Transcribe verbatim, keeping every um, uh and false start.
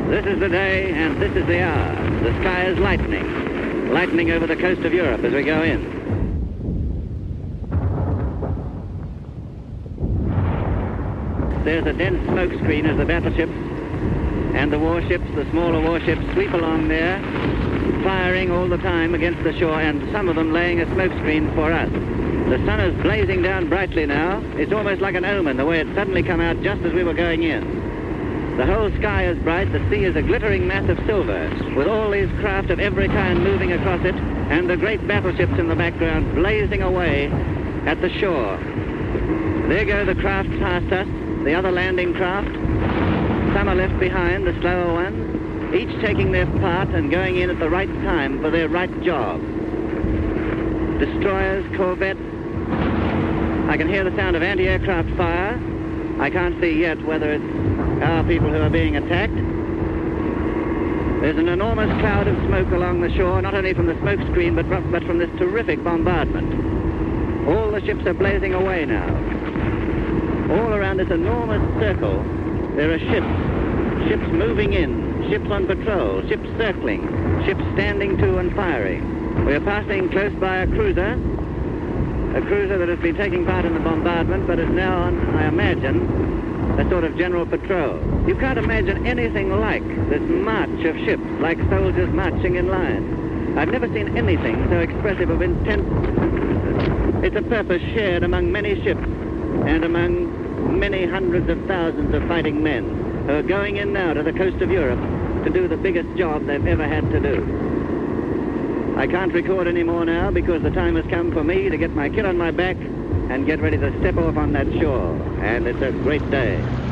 This is the day and this is the hour. The sky is lightening. Lightening over the coast of Europe as we go in. There's a dense smoke screen as the battleships and the warships, the smaller warships, sweep along there, firing all the time against the shore, and some of them laying a smoke screen for us. The sun is blazing down brightly now. It's almost like an omen, the way it suddenly come out just as we were going in. The whole sky is bright, the sea is a glittering mass of silver, with all these craft of every kind moving across it, and the great battleships in the background blazing away at the shore. There go the craft past us, the other landing craft. Some are left behind, the slower ones, each taking their part and going in at the right time for their right job. Destroyers, corvettes. I can hear the sound of anti-aircraft fire. I can't see yet whether it's our people who are being attacked. There's an enormous cloud of smoke along the shore, not only from the smoke screen, but, but from this terrific bombardment. All the ships are blazing away now. All around this enormous circle, there are ships. Ships moving in, ships on patrol, ships circling, ships standing to and firing. We are passing close by a cruiser, a cruiser that has been taking part in the bombardment, but is now on, I imagine, a sort of general patrol. You can't imagine anything like this march of ships, like soldiers marching in line. I've never seen anything so expressive of intense... It's a purpose shared among many ships and among many hundreds of thousands of fighting men who are going in now to the coast of Europe to do the biggest job they've ever had to do. I can't record any more now because the time has come for me to get my kit on my back and get ready to step off on that shore. And it's a great day.